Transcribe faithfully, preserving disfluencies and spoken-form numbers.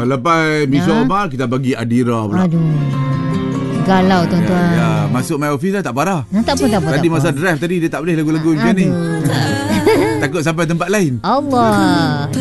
lepas Misha Ha? Omar kita bagi Adira pula. Aduh. Galau tuan-tuan. Ya, ya, masuk my office dah tak parah. Nah, tak apa, tak apa. Tadi tak apa. masa drive tadi dia tak boleh lagu-lagu macam ni. Aduh. Takut sampai tempat lain. Allah.